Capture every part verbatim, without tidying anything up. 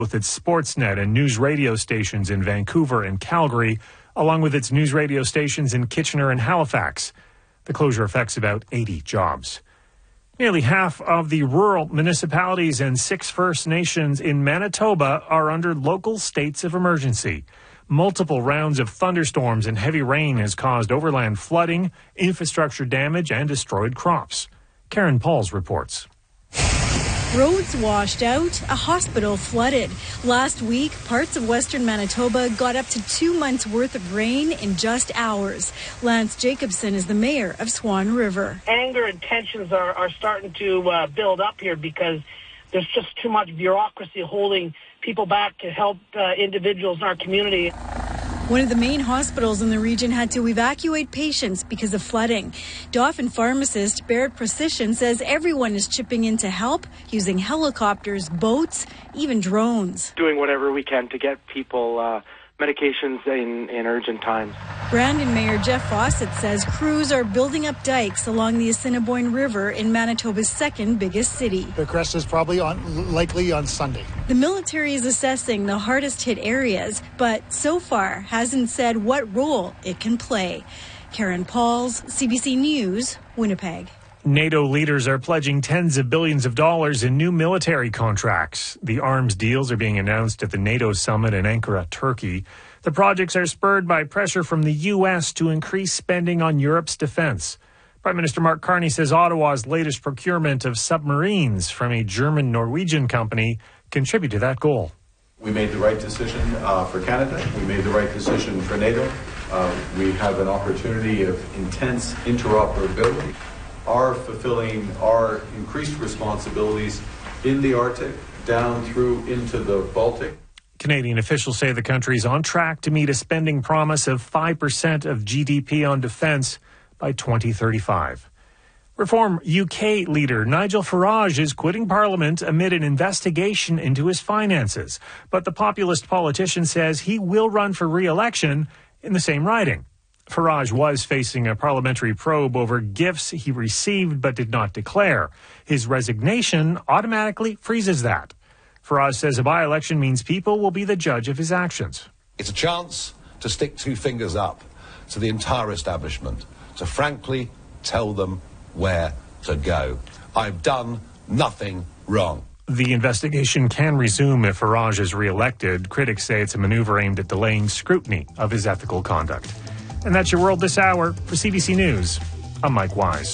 with its Sportsnet and news radio stations in Vancouver and Calgary, along with its news radio stations in Kitchener and Halifax. The closure affects about eighty jobs. Nearly half of the rural municipalities and six First Nations in Manitoba are under local states of emergency. Multiple rounds of thunderstorms and heavy rain has caused overland flooding, infrastructure damage, and destroyed crops. Karen Pauls reports. Roads washed out, a hospital flooded. Last week, parts of western Manitoba got up to two months' worth of rain in just hours. Lance Jacobson is the mayor of Swan River. Anger and tensions are, are starting to uh, build up here because there's just too much bureaucracy holding people back to help uh, individuals in our community. One of the main hospitals in the region had to evacuate patients because of flooding. Dauphin pharmacist Barrett Precision says everyone is chipping in to help, using helicopters, boats, even drones. Doing whatever we can to get people uh, medications in, in urgent times. Brandon Mayor Jeff Fawcett says crews are building up dikes along the Assiniboine River in Manitoba's second biggest city. The crest is probably on, likely on Sunday. The military is assessing the hardest hit areas, but so far hasn't said what role it can play. Karen Pauls, C B C News, Winnipeg. NATO leaders are pledging tens of billions of dollars in new military contracts. The arms deals are being announced at the NATO summit in Ankara, Turkey. The projects are spurred by pressure from the U S to increase spending on Europe's defense. Prime Minister Mark Carney says Ottawa's latest procurement of submarines from a German-Norwegian company contribute to that goal. We made the right decision uh, for Canada. We made the right decision for NATO. Uh, we have an opportunity of intense interoperability. Are fulfilling our increased responsibilities in the Arctic, down through into the Baltic. Canadian officials say the country is on track to meet a spending promise of five percent of G D P on defense by twenty thirty-five. Reform U K leader Nigel Farage is quitting Parliament amid an investigation into his finances. But the populist politician says he will run for re-election in the same riding. Farage was facing a parliamentary probe over gifts he received but did not declare. His resignation automatically freezes that. Farage says a by-election means people will be the judge of his actions. It's a chance to stick two fingers up to the entire establishment, to frankly tell them where to go. I've done nothing wrong. The investigation can resume if Farage is re-elected. Critics say it's a maneuver aimed at delaying scrutiny of his ethical conduct. And that's your World This Hour. For C B C News, I'm Mike Wise.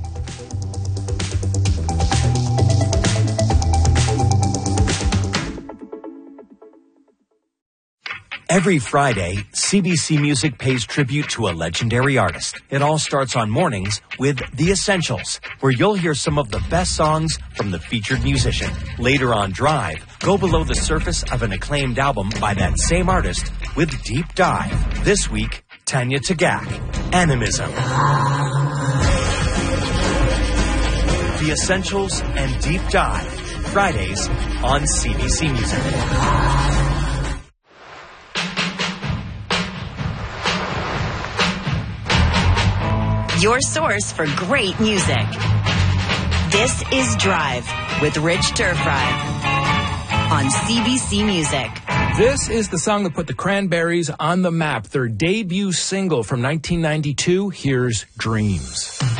Every Friday, C B C Music pays tribute to a legendary artist. It all starts on mornings with The Essentials, where you'll hear some of the best songs from the featured musician. Later on Drive, go below the surface of an acclaimed album by that same artist with Deep Dive. This week, Tanya Tagaq, Animism. The Essentials and Deep Dive, Fridays on C B C Music. Your source for great music. This is Drive with Rich Turfry on C B C Music. This is the song that put the Cranberries on the map. Their debut single from nineteen ninety-two, here's Dreams.